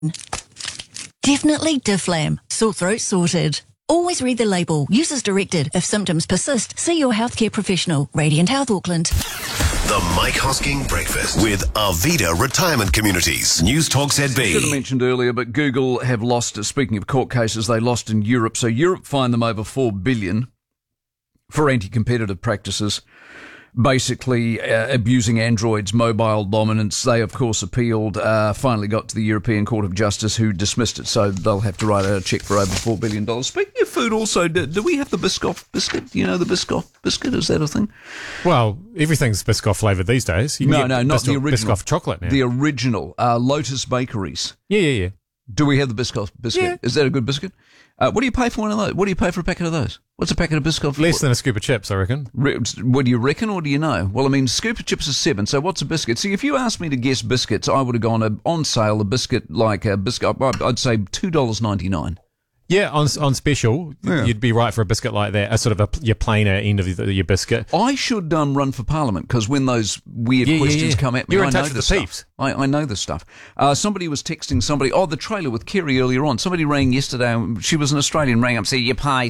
Definitely Difflam. Sore throat sorted. Always read the label. Use as directed. If symptoms persist, see your healthcare professional. Radiant Health Auckland. The Mike Hosking Breakfast with Arvida Retirement Communities. News Talk ZB. Should have mentioned earlier, but Google have lost, speaking of court cases, they lost in Europe. So Europe fined them over $4 billion for anti-competitive practices, basically abusing Android's mobile dominance. They, of course, appealed, finally got to the European Court of Justice, who dismissed it, so they'll have to write out a cheque for over $4 billion. Speaking of food also, do we have the Biscoff biscuit? You know the Biscoff biscuit? Is that a thing? Well, everything's Biscoff flavoured these days. You can No, not the original. Biscoff chocolate now. The original, Lotus Bakeries. Yeah. Do we have the Biscoff biscuit? Yeah. Is that a good biscuit? What do you pay for one of those? What do you pay for a packet of those? What's a packet of Biscoff? Less than a scoop of chips, I reckon. What do you reckon, or do you know? Well, I mean, scoop of chips is $7, so what's a biscuit? See, if you asked me to guess biscuits, I would have gone on sale, a biscuit like a biscuit, I'd say $2.99. Yeah, on special, you'd be right for a biscuit like that, a sort of your plainer end of your biscuit. I should run for Parliament, because when those weird questions come at me, You're I in know touch with this the stuff. peeps. I know this stuff. Somebody was texting somebody, the trailer with Kerry earlier on. Somebody rang yesterday, she was an Australian, rang up and said, you pay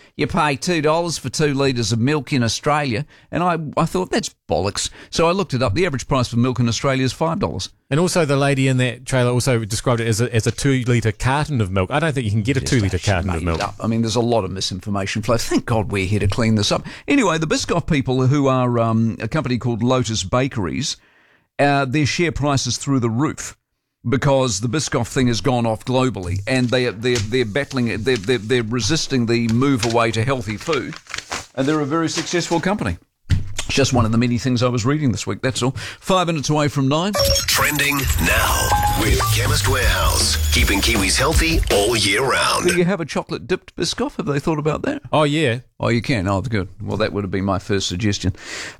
$2 for 2 litres of milk in Australia. And I thought, that's bollocks. So I looked it up. The average price for milk in Australia is $5. And also the lady in that trailer also described it as a 2-litre carton of milk. I don't think you can get a 2-litre carton of milk. I mean, there's a lot of misinformation flow. Thank God we're here to clean this up. Anyway, the Biscoff people, who are a company called Lotus Bakeries, their share price is through the roof because the Biscoff thing has gone off globally, and they're battling it. They're resisting the move away to healthy food, and they're a very successful company. It's just one of the many things I was reading this week, that's all. 5 minutes away from 9. Trending now with Chemist Warehouse. Keeping Kiwis healthy all year round. Do you have a chocolate-dipped Biscoff? Have they thought about that? Oh, yeah. Oh, you can? Oh, good. Well, that would have been my first suggestion.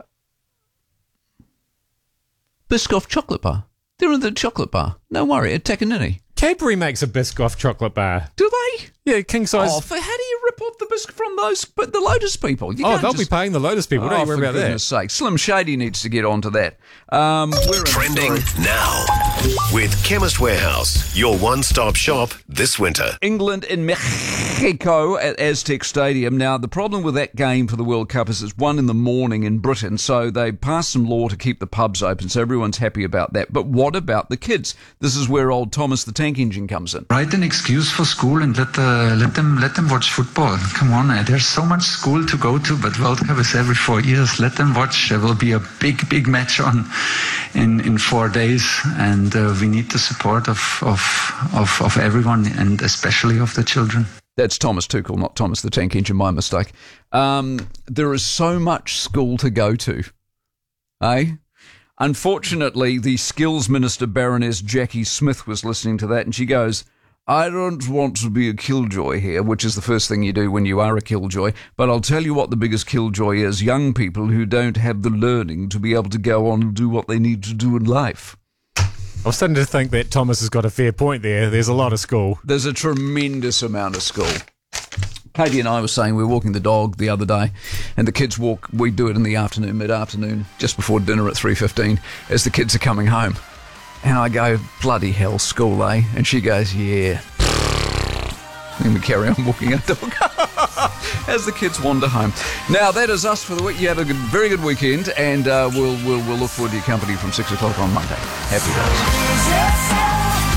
Biscoff chocolate bar. They're in the chocolate bar. No worry, at Takanini. Cadbury makes a Biscoff chocolate bar. Do they? Yeah, king size. Oh, how do you rip off the biscuit from the Lotus people? They'll be paying the Lotus people. Don't you worry about that. For goodness sake. Slim Shady needs to get onto that. We're Trending now with Chemist Warehouse. Your one-stop shop this winter. England in Mexico at Aztec Stadium. Now, the problem with that game for the World Cup is it's 1 a.m. in Britain, so they passed some law to keep the pubs open, so everyone's happy about that. But what about the kids? This is where old Thomas the Tank Engine comes in. Write an excuse for school and let them watch football. Come on, there's so much school to go to, but World Cup is every 4 years. Let them watch. There will be a big match on in 4 days, and we need the support of everyone, and especially of the children. That's Thomas Tuchel, not Thomas the Tank Engine, my mistake. There is so much school to go to, eh? Unfortunately, the Skills Minister, Baroness Jackie Smith, was listening to that, and she goes, I don't want to be a killjoy here, which is the first thing you do when you are a killjoy, but I'll tell you what the biggest killjoy is: young people who don't have the learning to be able to go on and do what they need to do in life. I'm starting to think that Thomas has got a fair point there. There's a lot of school. There's a tremendous amount of school. Katie and I were saying we were walking the dog the other day, and the kids walk, we do it in the afternoon, mid-afternoon, just before dinner at 3:15, as the kids are coming home. And I go, bloody hell, school, eh? And she goes, yeah. Then we carry on walking our dog as the kids wander home. Now, that is us for the week. You have a very good weekend, and we'll look forward to your company from 6 o'clock on Monday. Happy days.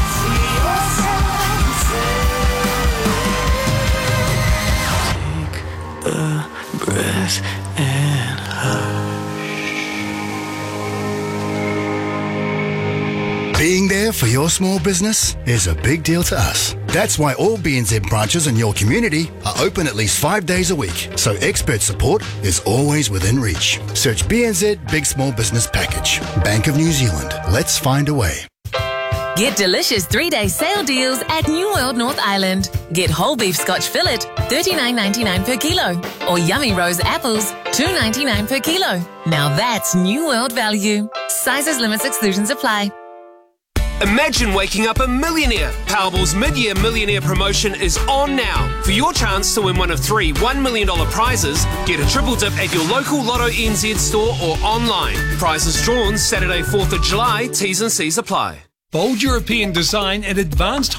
Breath and Being there for your small business is a big deal to us. That's why all BNZ branches in your community are open at least 5 days a week, so expert support is always within reach. Search BNZ Big Small Business Package. Bank of New Zealand. Let's find a way. Get delicious 3-day sale deals at New World North Island. Get whole beef Scotch fillet, $39.99 per kilo. Or yummy rose apples, $2.99 per kilo. Now that's New World value. Sizes, limits, exclusions apply. Imagine waking up a millionaire. Powerball's mid-year millionaire promotion is on now. For your chance to win one of 3 $1 million prizes, get a triple dip at your local Lotto NZ store or online. Prizes drawn Saturday 4th of July. T's and C's apply. Bold European design and advanced